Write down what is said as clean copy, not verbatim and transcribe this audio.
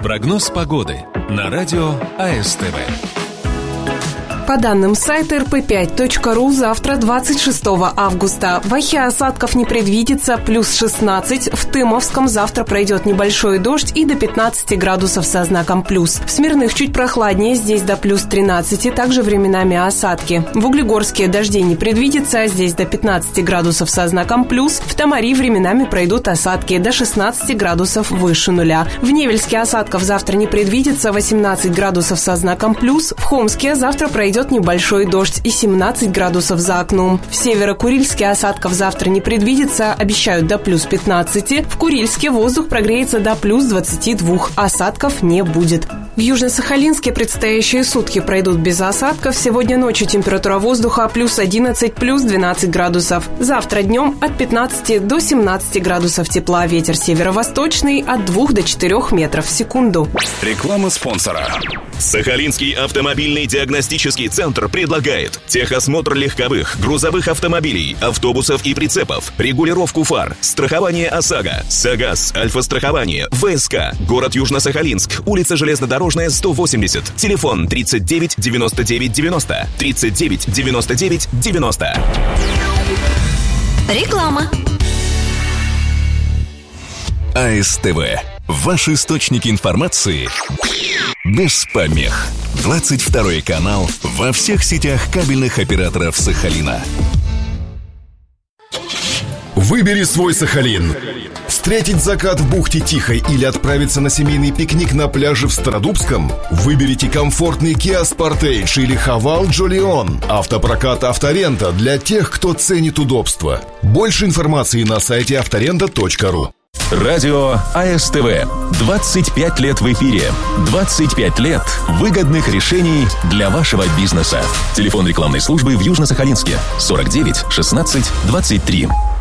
Прогноз погоды на радио АСТВ. По данным сайта rp5.ru, завтра, 26 августа, в Ахе осадков не предвидится, плюс 16. В Тымовском завтра пройдет небольшой дождь и до 15 градусов со знаком плюс. В Смирных чуть прохладнее, здесь до плюс 13, также временами осадки. В Углегорске дождей не предвидится, здесь до 15 градусов со знаком плюс. В Тамари временами пройдут осадки, до 16 градусов выше нуля. В Невельске осадков завтра не предвидится, 18 градусов со знаком плюс. В Хомске завтра пройдет небольшой дождь и 17 градусов за окном. В Северо-Курильске осадков завтра не предвидится, обещают до плюс 15. В Курильске воздух прогреется до плюс 22, осадков не будет. В Южно-Сахалинске предстоящие сутки пройдут без осадков. Сегодня ночью температура воздуха плюс 11, плюс 12 градусов. Завтра днем от 15 до 17 градусов тепла. Ветер северо-восточный от 2 до 4 метров в секунду. Реклама спонсора. Сахалинский автомобильный диагностический центр предлагает техосмотр легковых, грузовых автомобилей, автобусов и прицепов, регулировку фар, страхование ОСАГО, САГАС, Альфа-страхование, ВСК, город Южно-Сахалинск, улица Железнодорожная, 180, телефон 39 99 90, 39 99 90. Реклама. АСТВ. Ваш источник информации без помех. 22 канал во всех сетях кабельных операторов Сахалина. Выбери свой Сахалин. Встретить закат в бухте Тихой или отправиться на семейный пикник на пляже в Стародубском? Выберите комфортный Kia Sportage или Haval Jolion. Автопрокат «Авторента» для тех, кто ценит удобство. Больше информации на сайте авторента.ру. Радио АСТВ. 25 лет в эфире. 25 лет выгодных решений для вашего бизнеса. Телефон рекламной службы в Южно-Сахалинске 49 16 23.